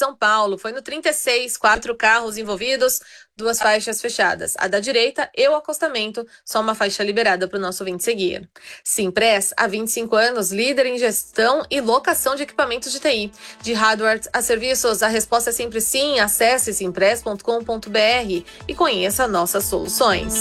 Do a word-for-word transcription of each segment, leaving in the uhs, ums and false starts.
São Paulo. Foi no trinta e seis, quatro carros envolvidos, duas faixas fechadas. A da direita e o acostamento, só uma faixa liberada para o nosso ouvinte seguir. Simpress, há vinte e cinco anos, líder em gestão e locação de equipamentos de T I. De hardware a serviços, a resposta é sempre sim. Acesse simpress ponto com ponto br e conheça nossas soluções.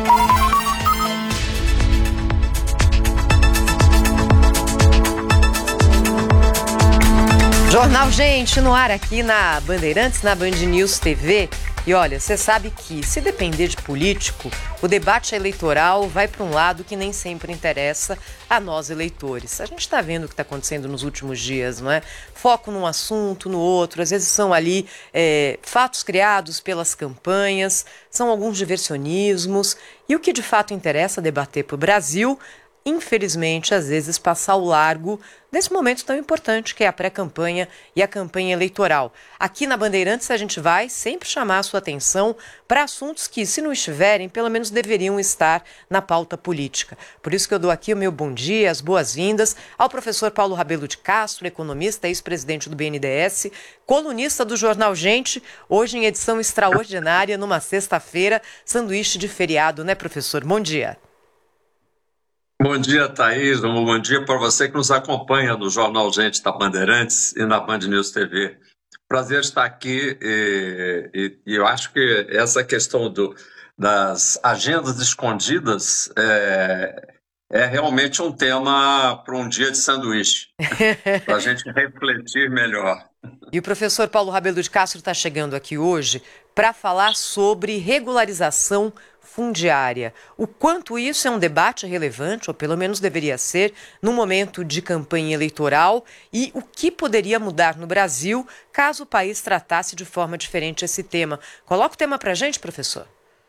Jornal Gente no ar aqui na Bandeirantes, na Band News T V. E olha, você sabe que se depender de político, o debate eleitoral vai para um lado que nem sempre interessa a nós eleitores. A gente está vendo o que está acontecendo nos últimos dias, não é? Foco num assunto, no outro, às vezes são ali é, fatos criados pelas campanhas, são alguns diversionismos. E o que de fato interessa debater para o Brasil, infelizmente, às vezes passa ao largo desse momento tão importante que é a pré-campanha e a campanha eleitoral. Aqui na Bandeirantes a gente vai sempre chamar a sua atenção para assuntos que, se não estiverem, pelo menos deveriam estar na pauta política. Por isso que eu dou aqui o meu bom dia, as boas-vindas ao professor Paulo Rabelo de Castro, economista, ex-presidente do B N D E S, colunista do Jornal Gente, hoje em edição extraordinária, numa sexta-feira, sanduíche de feriado, né, professor? Bom dia. Bom dia, Thaís. Um bom dia para você que nos acompanha no Jornal Gente da Bandeirantes e na Band News T V. Prazer estar aqui e, e, e eu acho que essa questão do, das agendas escondidas é, é realmente um tema para um dia de sanduíche, para a gente refletir melhor. E o professor Paulo Rabelo de Castro está chegando aqui hoje para falar sobre regularização fundiária. O quanto isso é um debate relevante, ou pelo menos deveria ser, no momento de campanha eleitoral, e o que poderia mudar no Brasil caso o país tratasse de forma diferente esse tema. Coloca o tema para a gente, professor.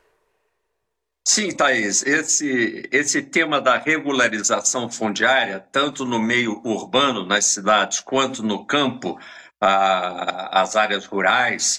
Sim, Thaís, esse, esse tema da regularização fundiária, tanto no meio urbano, nas cidades, quanto no campo, a, as áreas rurais,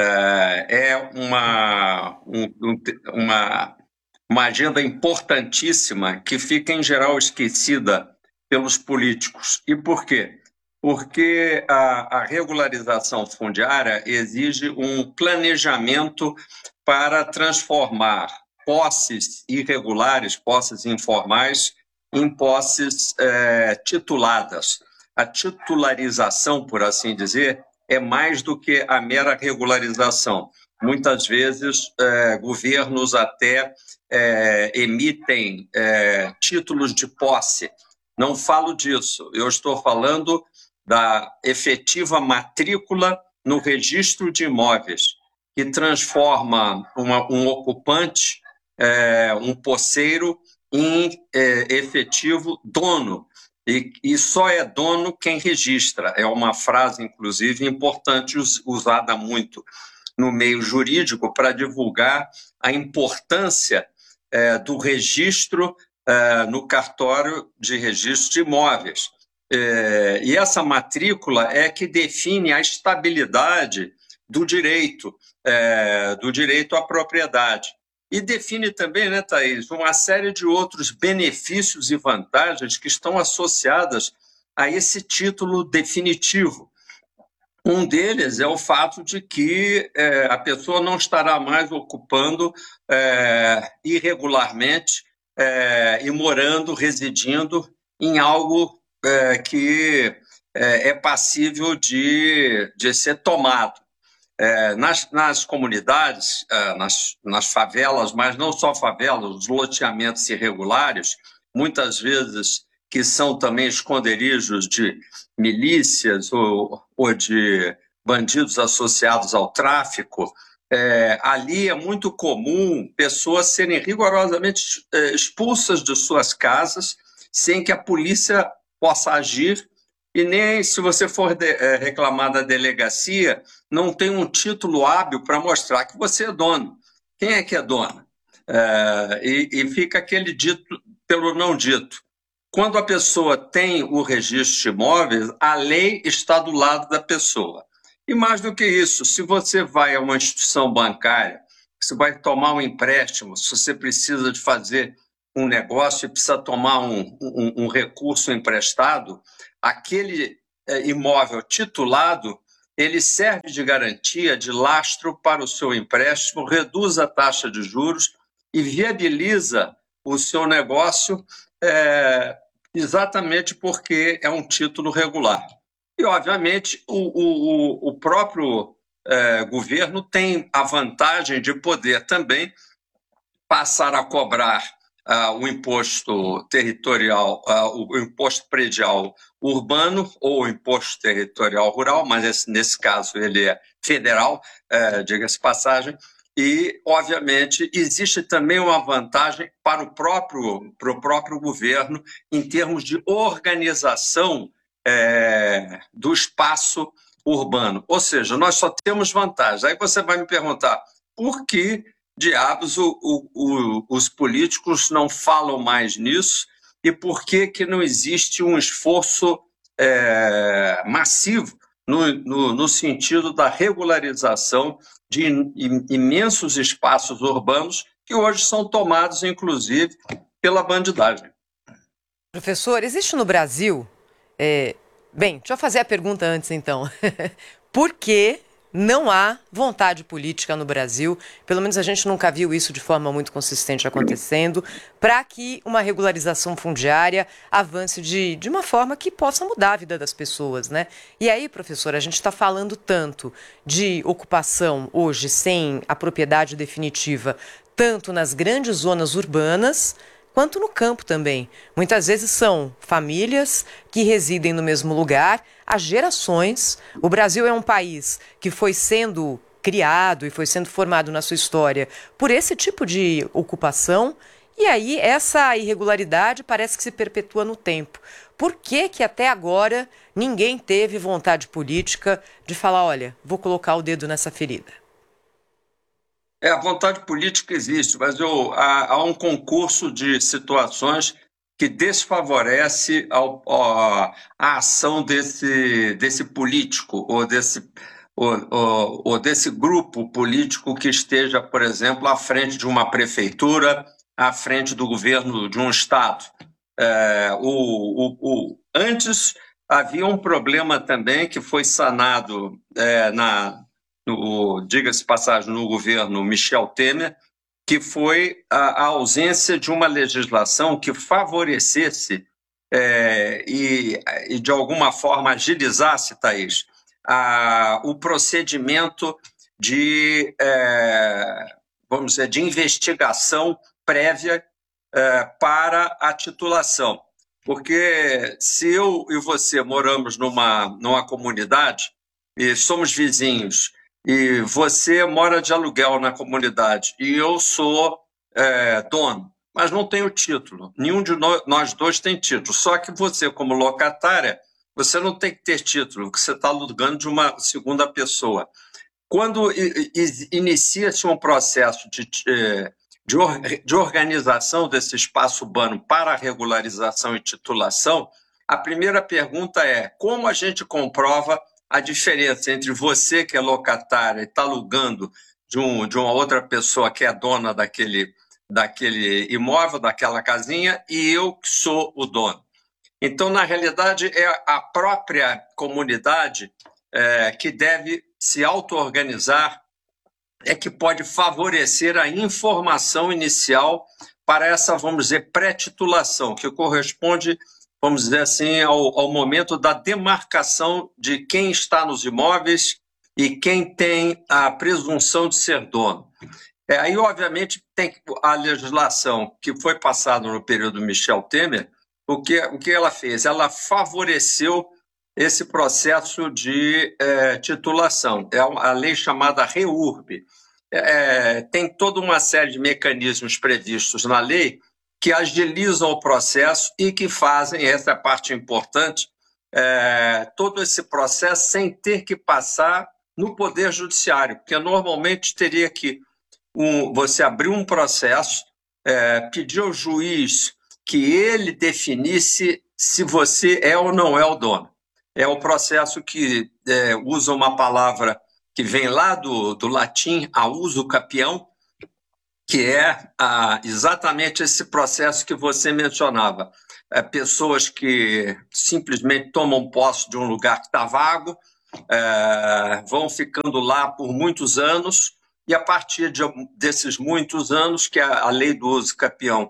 é uma, um, uma, uma agenda importantíssima que fica, em geral, esquecida pelos políticos. E por quê? Porque a, a regularização fundiária exige um planejamento para transformar posses irregulares, posses informais, em posses é, tituladas. A titularização, por assim dizer, é mais do que a mera regularização. Muitas vezes, eh, governos até eh, emitem eh, títulos de posse. Não falo disso. Eu estou falando da efetiva matrícula no registro de imóveis, que transforma uma, um ocupante, eh, um posseiro, em eh, efetivo dono. E, e só é dono quem registra. É uma frase, inclusive, importante, usada muito no meio jurídico para divulgar a importância eh, do registro eh, no cartório de registro de imóveis. Eh, e essa matrícula é que define a estabilidade do direito, eh, do direito à propriedade. E define também, né, Thaís, uma série de outros benefícios e vantagens que estão associadas a esse título definitivo. Um deles é o fato de que é, a pessoa não estará mais ocupando é, irregularmente é, e morando, residindo em algo é, que é, é passível de, de ser tomado. É, nas, nas comunidades, é, nas, nas favelas, mas não só favelas, os loteamentos irregulares, muitas vezes que são também esconderijos de milícias ou, ou de bandidos associados ao tráfico, é, ali é muito comum pessoas serem rigorosamente é, expulsas de suas casas sem que a polícia possa agir. E nem se você for de, é, reclamar da delegacia, não tem um título hábil para mostrar que você é dono. Quem é que é dono? É, e, e fica aquele dito pelo não dito. Quando a pessoa tem o registro de imóveis, a lei está do lado da pessoa. E mais do que isso, se você vai a uma instituição bancária, você vai tomar um empréstimo, se você precisa de fazer um negócio e precisa tomar um, um, um recurso emprestado, aquele é, imóvel titulado ele serve de garantia, de lastro para o seu empréstimo, reduz a taxa de juros e viabiliza o seu negócio é, exatamente porque é um título regular. E, obviamente, o, o, o próprio é, governo tem a vantagem de poder também passar a cobrar uh, o imposto territorial, uh, o imposto predial urbano ou o imposto territorial rural, mas esse, nesse caso ele é federal, uh, diga-se passagem, e, obviamente, existe também uma vantagem para o próprio, para o próprio governo em termos de organização é, do espaço urbano. Ou seja, nós só temos vantagens. Aí você vai me perguntar, por que diabos o, o, o, os políticos não falam mais nisso e por que, que não existe um esforço é, massivo no, no, no sentido da regularização de imensos espaços urbanos que hoje são tomados, inclusive, pela bandidagem. Professor, existe no Brasil... É... Bem, deixa eu fazer a pergunta antes, então. Por que não há vontade política no Brasil, pelo menos a gente nunca viu isso de forma muito consistente acontecendo, para que uma regularização fundiária avance de, de uma forma que possa mudar a vida das pessoas, né? E aí, professor, a gente está falando tanto de ocupação hoje sem a propriedade definitiva, tanto nas grandes zonas urbanas, quanto no campo também. Muitas vezes são famílias que residem no mesmo lugar há gerações. O Brasil é um país que foi sendo criado e foi sendo formado na sua história por esse tipo de ocupação, e aí essa irregularidade parece que se perpetua no tempo. Por que que até agora ninguém teve vontade política de falar, olha, vou colocar o dedo nessa ferida? É, a vontade política existe, mas eu, há, há um concurso de situações que desfavorece ao, ao, a ação desse, desse político ou desse, ou, ou, ou desse grupo político que esteja, por exemplo, à frente de uma prefeitura, à frente do governo de um estado. É, o, o, o, antes havia um problema também que foi sanado é, na... No, diga-se passagem, no governo Michel Temer, que foi a, a ausência de uma legislação que favorecesse é, e, e, de alguma forma, agilizasse, Thaís, a, o procedimento de, é, vamos dizer, de investigação prévia é, para a titulação. Porque se eu e você moramos numa, numa comunidade e somos vizinhos, e você mora de aluguel na comunidade e eu sou é, dono, mas não tenho título. Nenhum de nós dois tem título. Só que você, como locatária, você não tem que ter título, porque você está alugando de uma segunda pessoa. Quando inicia-se um processo de, de, de organização desse espaço urbano para regularização e titulação, a primeira pergunta é como a gente comprova a diferença entre você, que é locatária e está alugando de, um, de uma outra pessoa que é dona daquele, daquele imóvel, daquela casinha, e eu que sou o dono. Então, na realidade, é a própria comunidade é, que deve se auto-organizar, é que pode favorecer a informação inicial para essa, vamos dizer, pré-titulação, que corresponde, vamos dizer assim, ao, ao momento da demarcação de quem está nos imóveis e quem tem a presunção de ser dono. É, aí, obviamente, tem a legislação que foi passada no período Michel Temer, o que, o que ela fez? Ela favoreceu esse processo de é, titulação. É a lei chamada REURB. É, tem toda uma série de mecanismos previstos na lei que agilizam o processo e que fazem, essa é a parte importante, é, todo esse processo sem ter que passar no Poder Judiciário, porque normalmente teria que um, você abrir um processo, é, pedir ao juiz que ele definisse se você é ou não é o dono. É o processo que é, usa uma palavra que vem lá do, do latim, a uso capião, que é ah, exatamente esse processo que você mencionava. É, pessoas que simplesmente tomam posse de um lugar que está vago é, vão ficando lá por muitos anos, e a partir de, desses muitos anos, que a, a lei do uso capião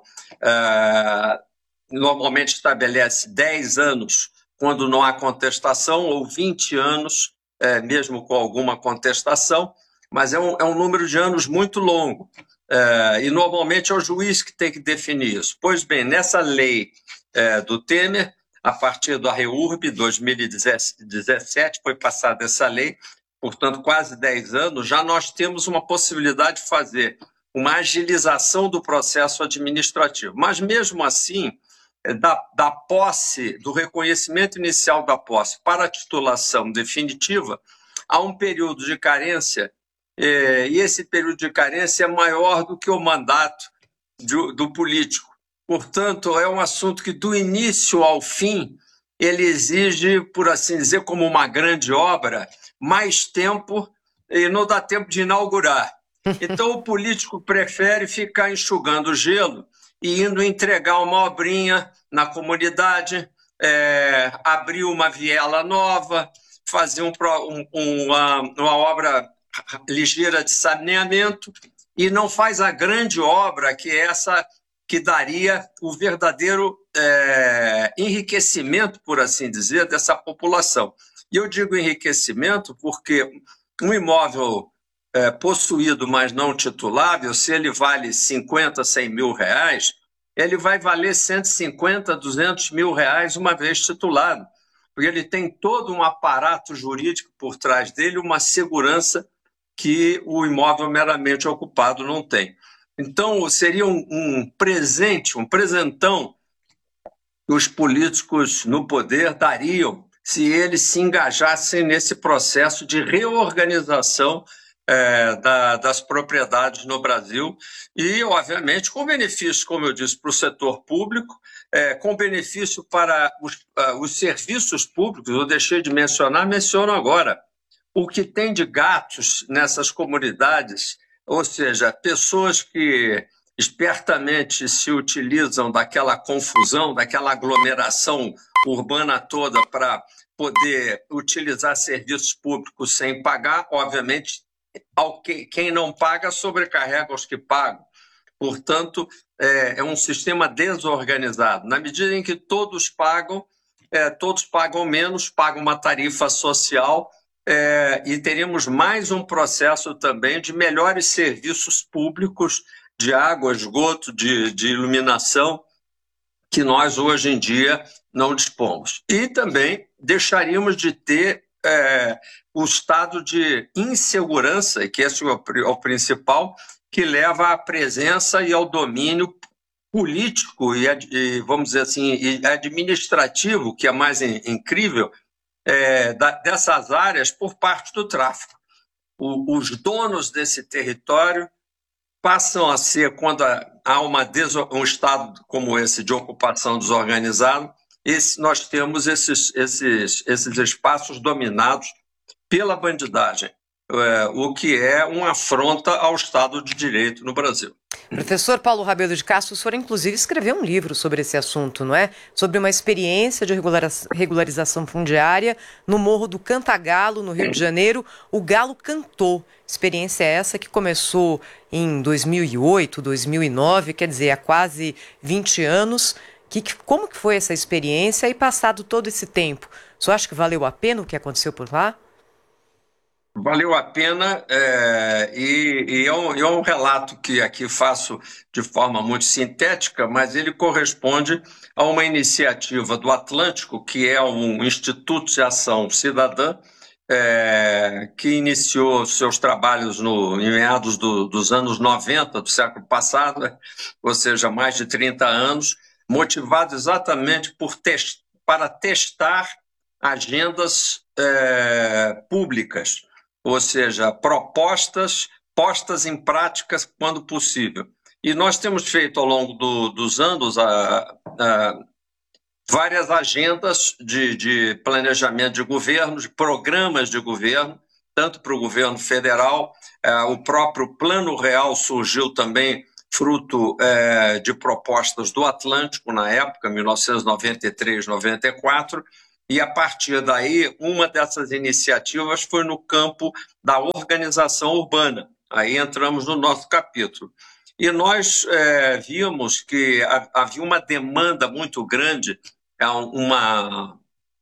é, normalmente estabelece dez anos quando não há contestação, ou vinte anos, é, mesmo com alguma contestação, mas é um, é um número de anos muito longo. É, e normalmente é o juiz que tem que definir isso. Pois bem, nessa lei é, do Temer, a partir da REURB, dois mil e dezessete, foi passada essa lei, portanto, quase dez anos, já nós temos uma possibilidade de fazer uma agilização do processo administrativo. Mas, mesmo assim, da, da posse, do reconhecimento inicial da posse para a titulação definitiva, há um período de carência, eh, e esse período de carência é maior do que o mandato do, do político. Portanto, é um assunto que, do início ao fim, ele exige, por assim dizer, como uma grande obra, mais tempo, e não dá tempo de inaugurar. Então, o político prefere ficar enxugando gelo e indo entregar uma obrinha na comunidade, é, abrir uma viela nova, fazer um, um, uma, uma obra ligeira de saneamento, e não faz a grande obra, que é essa que daria o verdadeiro é, enriquecimento, por assim dizer, dessa população. E eu digo enriquecimento porque um imóvel é, possuído, mas não titulável, se ele vale cinquenta, cem mil reais, ele vai valer cento e cinquenta, duzentos mil reais uma vez titulado, porque ele tem todo um aparato jurídico por trás dele, uma segurança que o imóvel meramente ocupado não tem. Então, seria um, um presente, um presentão que os políticos no poder dariam se eles se engajassem nesse processo de reorganização é, da, das propriedades no Brasil e, obviamente, com benefício, como eu disse, para o setor público, é, com benefício para os, uh, os serviços públicos. Eu deixei de mencionar, menciono agora. O que tem de gatos nessas comunidades, ou seja, pessoas que espertamente se utilizam daquela confusão, daquela aglomeração urbana toda para poder utilizar serviços públicos sem pagar, obviamente, quem não paga sobrecarrega os que pagam. Portanto, é um sistema desorganizado. Na medida em que todos pagam, é, todos pagam menos, pagam uma tarifa social, É, e teríamos mais um processo também de melhores serviços públicos de água, esgoto, de, de iluminação, que nós hoje em dia não dispomos. E também deixaríamos de ter é, o estado de insegurança, que esse é o, é o principal, que leva à presença e ao domínio político e, e vamos dizer assim, e administrativo, que é mais in, incrível, É, da, dessas áreas por parte do tráfico. O, os donos desse território passam a ser, quando há uma deso, um estado como esse de ocupação desorganizado, esse, nós temos esses, esses, esses espaços dominados pela bandidagem, é, o que é uma afronta ao Estado de Direito no Brasil. Professor Paulo Rabelo de Castro, o senhor inclusive escreveu um livro sobre esse assunto, não é? Sobre uma experiência de regularização fundiária no Morro do Cantagalo, no Rio de Janeiro. O Galo Cantou. Experiência essa que começou em dois mil e oito, dois mil e nove, quer dizer, há quase vinte anos. Que, como que foi essa experiência e passado todo esse tempo? O senhor acha que valeu a pena o que aconteceu por lá? Valeu a pena, é, e, e é, um, é um relato que aqui faço de forma muito sintética, mas ele corresponde a uma iniciativa do Atlântico, que é um Instituto de Ação Cidadã, é, que iniciou seus trabalhos no, em meados do, dos anos noventa do século passado, ou seja, mais de trinta anos, motivado exatamente por test, para testar agendas é, públicas, ou seja, propostas postas em práticas quando possível. E nós temos feito ao longo do, dos anos a, a, várias agendas de, de planejamento de governo, de programas de governo, tanto para o governo federal, é, o próprio Plano Real surgiu também fruto é, de propostas do Atlântico na época, mil novecentos e noventa e três, noventa e quatro, E, a partir daí, uma dessas iniciativas foi no campo da organização urbana. Aí entramos no nosso capítulo. E nós é, vimos que havia uma demanda muito grande, uma,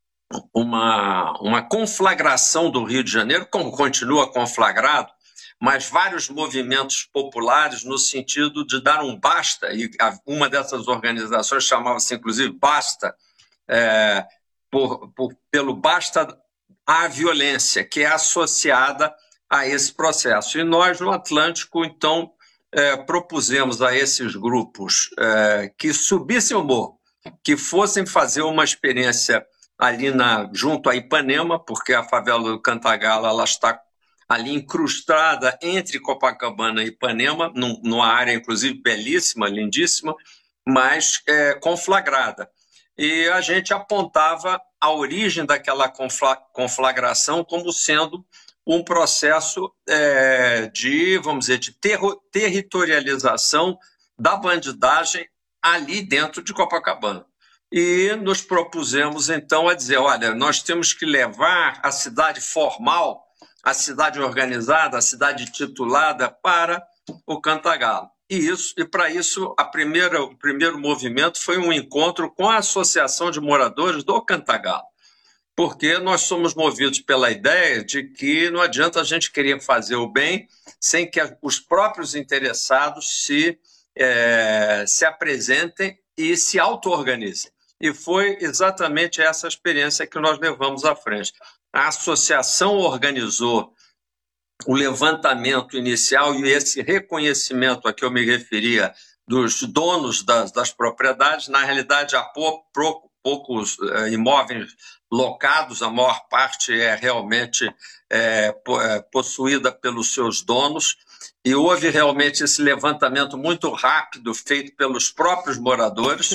uma, uma conflagração do Rio de Janeiro, como continua conflagrado, mas vários movimentos populares no sentido de dar um basta, e uma dessas organizações chamava-se, inclusive, Basta, é, por, por, pelo basta à violência, que é associada a esse processo. E nós, no Atlântico, então, é, propusemos a esses grupos é, que subissem o morro, que fossem fazer uma experiência ali na, junto a Ipanema, porque a favela do Cantagalo ela está ali incrustada entre Copacabana e Ipanema, num, numa área, inclusive, belíssima, lindíssima, mas é, conflagrada. E a gente apontava a origem daquela conflagração como sendo um processo é, de, vamos dizer, de terro, territorialização da bandidagem ali dentro de Copacabana. E nos propusemos, então, a dizer, olha, nós temos que levar a cidade formal, a cidade organizada, a cidade titulada para o Cantagalo. E, isso, e para isso, a primeira, o primeiro movimento foi um encontro com a Associação de Moradores do Cantagalo, porque nós somos movidos pela ideia de que não adianta a gente querer fazer o bem sem que os próprios interessados se, é, se apresentem e se auto-organizem. E foi exatamente essa experiência que nós levamos à frente. A associação organizou o levantamento inicial e esse reconhecimento a que eu me referia dos donos das, das propriedades. Na realidade, há pou, pou, poucos eh, imóveis locados, a maior parte é realmente é, possuída pelos seus donos, e houve realmente esse levantamento muito rápido feito pelos próprios moradores.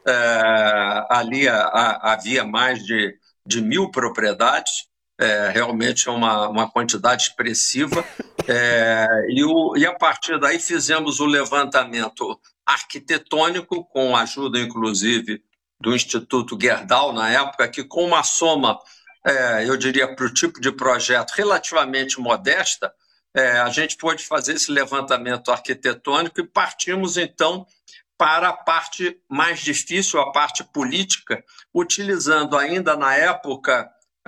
É, ali a, a, havia mais de, de mil propriedades, é, realmente é uma, uma quantidade expressiva, é, e, o, e a partir daí fizemos o levantamento arquitetônico, com a ajuda, inclusive, do Instituto Gerdau, na época, que com uma soma, é, eu diria, para o tipo de projeto relativamente modesta, é, a gente pôde fazer esse levantamento arquitetônico e partimos, então, para a parte mais difícil, a parte política, utilizando ainda na época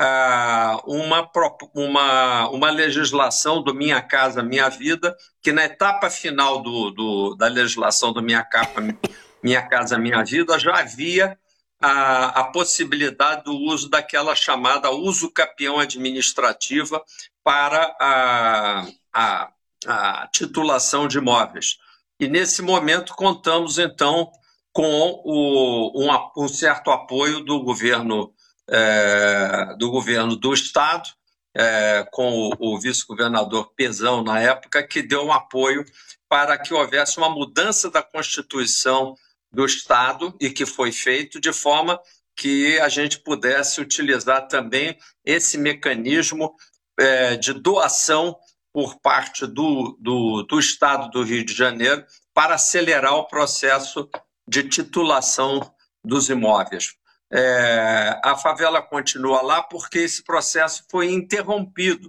uma, uma, uma legislação do Minha Casa Minha Vida, que na etapa final do, do, da legislação do Minha, Capa, Minha Casa Minha Vida já havia a, a possibilidade do uso daquela chamada uso capião administrativa para a, a, a titulação de imóveis. E, nesse momento, contamos, então, com o, um, um certo apoio do governo, é, do governo do Estado, é, com o, o vice-governador Pezão, na época, que deu um apoio para que houvesse uma mudança da Constituição do Estado, e que foi feito de forma que a gente pudesse utilizar também esse mecanismo é, de doação por parte do, do, do Estado do Rio de Janeiro para acelerar o processo de titulação dos imóveis. É, a favela continua lá porque esse processo foi interrompido.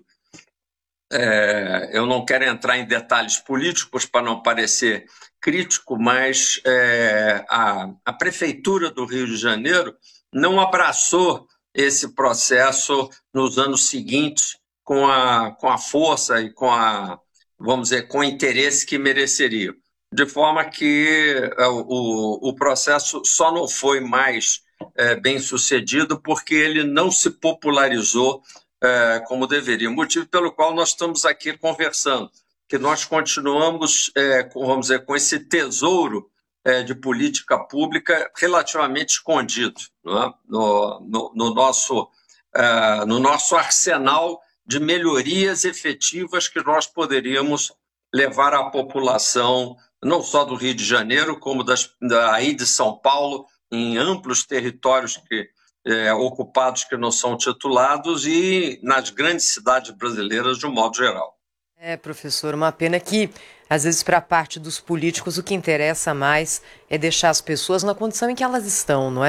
É, eu não quero entrar em detalhes políticos para não parecer crítico, mas é, a, a Prefeitura do Rio de Janeiro não abraçou esse processo nos anos seguintes com a, com a força e com a, vamos dizer, com o interesse que mereceria. De forma que o, o processo só não foi mais é, bem sucedido porque ele não se popularizou é, como deveria. Motivo pelo qual nós estamos aqui conversando, que nós continuamos, é, com, vamos dizer, com esse tesouro é, de política pública relativamente escondido, não é? no, no, no, nosso, é, no nosso arsenal de melhorias efetivas que nós poderíamos levar à população, não só do Rio de Janeiro, como das, daí de São Paulo, em amplos territórios que, é, ocupados que não são titulados, e nas grandes cidades brasileiras de um modo geral. É, professor, uma pena que, às vezes, para a parte dos políticos, o que interessa mais é deixar as pessoas na condição em que elas estão, não é?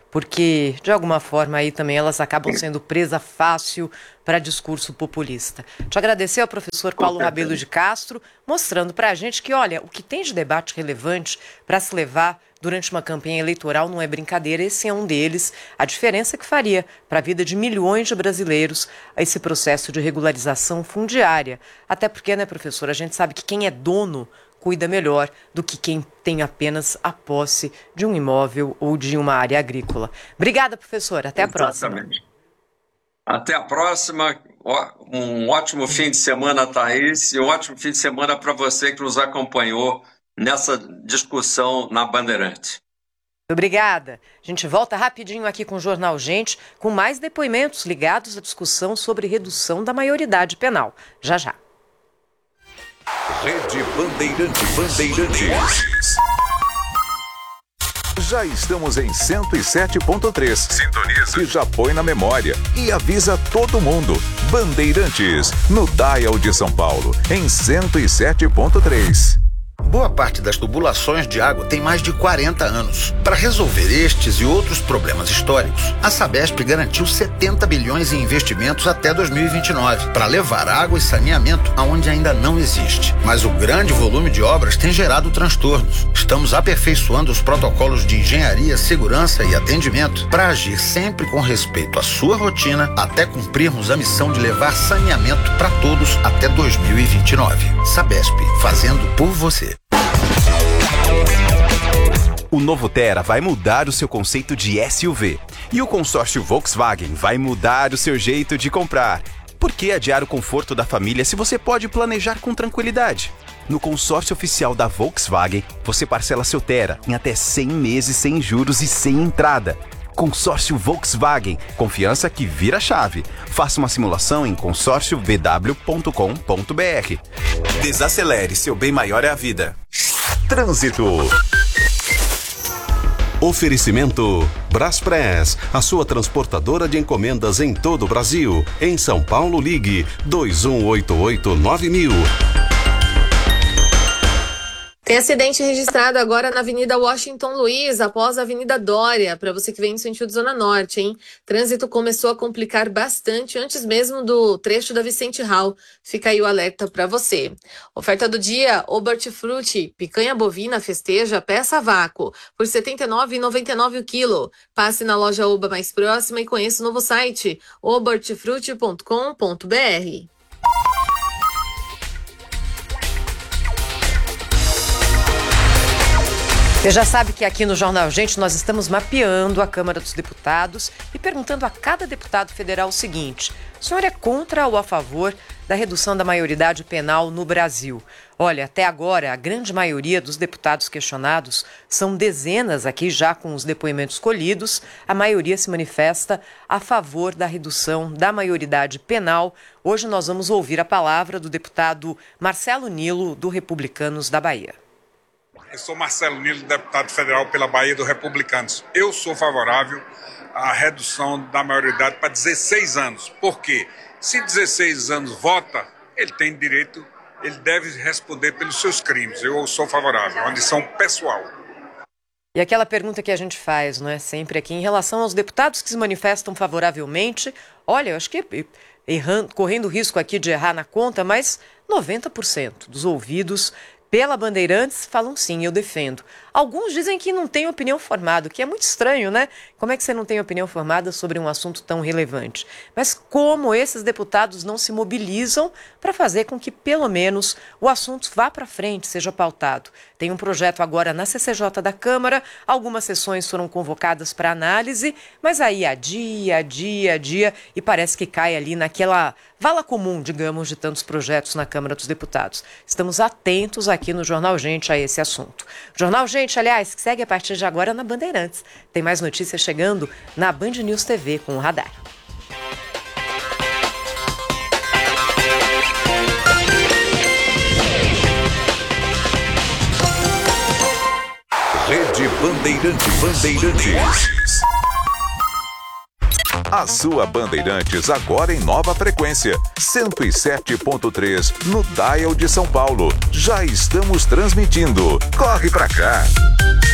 porque, de alguma forma, aí também elas acabam sendo presa fácil para discurso populista. Te agradecer ao professor Paulo Rabelo de Castro, mostrando para a gente que, olha, o que tem de debate relevante para se levar durante uma campanha eleitoral não é brincadeira, esse é um deles. A diferença que faria para a vida de milhões de brasileiros esse processo de regularização fundiária. Até porque, né, professor, a gente sabe que quem é dono cuida melhor do que quem tem apenas a posse de um imóvel ou de uma área agrícola. Obrigada, professor. Até a Exatamente. próxima. Até a próxima. Um ótimo fim de semana, Thaís, e um ótimo fim de semana para você que nos acompanhou nessa discussão na Bandeirante. Obrigada. A gente volta rapidinho aqui com o Jornal Gente, com mais depoimentos ligados à discussão sobre redução da maioridade penal. Já, já. Rede Bandeirante Bandeirantes. Já estamos em cento e sete ponto três. Sintoniza. E já põe na memória. E avisa todo mundo. Bandeirantes, no Dial de São Paulo, em cento e sete ponto três. Boa parte das tubulações de água tem mais de quarenta anos. Para resolver estes e outros problemas históricos, a Sabesp garantiu setenta bilhões em investimentos até dois mil e vinte e nove, para levar água e saneamento aonde ainda não existe. Mas o grande volume de obras tem gerado transtornos. Estamos aperfeiçoando os protocolos de engenharia, segurança e atendimento para agir sempre com respeito à sua rotina, até cumprirmos a missão de levar saneamento para todos até dois mil e vinte e nove. Sabesp, fazendo por você. O novo Tera vai mudar o seu conceito de S U V. E o consórcio Volkswagen vai mudar o seu jeito de comprar. Por que adiar o conforto da família se você pode planejar com tranquilidade? No consórcio oficial da Volkswagen, você parcela seu Tera em até cem meses sem juros e sem entrada. Consórcio Volkswagen, confiança que vira chave. Faça uma simulação em consórcio v w ponto com ponto b r. Desacelere, seu bem maior é a vida. Trânsito. Oferecimento Braspress, a sua transportadora de encomendas em todo o Brasil. Em São Paulo, ligue dois um oito oito nove mil. Tem acidente registrado agora na Avenida Washington Luiz, após a Avenida Dória, para você que vem no sentido Zona Norte, hein? Trânsito começou a complicar bastante antes mesmo do trecho da Vicente Hall. Fica aí o alerta para você. Oferta do dia, Obertifruti, picanha bovina festeja, peça a vácuo, por setenta e nove reais e noventa e nove centavos o quilo. Passe na loja Oba mais próxima e conheça o novo site, obertifruti ponto com ponto b r. Você já sabe que aqui no Jornal Gente nós estamos mapeando a Câmara dos Deputados e perguntando a cada deputado federal o seguinte: o senhor é contra ou a favor da redução da maioridade penal no Brasil? Olha, até agora a grande maioria dos deputados questionados, são dezenas aqui já com os depoimentos colhidos, a maioria se manifesta a favor da redução da maioridade penal. Hoje nós vamos ouvir a palavra do deputado Marcelo Nilo, do Republicanos da Bahia. Eu sou Marcelo Nilo, deputado federal pela Bahia do Republicanos. Eu sou favorável à redução da maioridade para dezesseis anos. Por quê? Se dezesseis anos vota, ele tem direito, ele deve responder pelos seus crimes. Eu sou favorável, uma decisão pessoal. E aquela pergunta que a gente faz, não é, sempre aqui, em relação aos deputados que se manifestam favoravelmente, olha, eu acho que errando, correndo o risco aqui de errar na conta, mas noventa por cento dos ouvidos pela Bandeirantes falam sim, eu defendo. Alguns dizem que não têm opinião formada, o que é muito estranho, né? Como é que você não tem opinião formada sobre um assunto tão relevante? Mas como esses deputados não se mobilizam para fazer com que, pelo menos, o assunto vá para frente, seja pautado? Tem um projeto agora na C C J da Câmara, algumas sessões foram convocadas para análise, mas aí adia, adia, adia, e parece que cai ali naquela vala comum, digamos, de tantos projetos na Câmara dos Deputados. Estamos atentos aqui no Jornal Gente a esse assunto. Jornal Gente, aliás, que segue a partir de agora na Bandeirantes. Tem mais notícias chegando na Band News T V com o Radar. Rede Bandeirante Bandeirantes. A sua Bandeirantes agora em nova frequência, cento e sete ponto três no Dial de São Paulo. Já estamos transmitindo. Corre pra cá!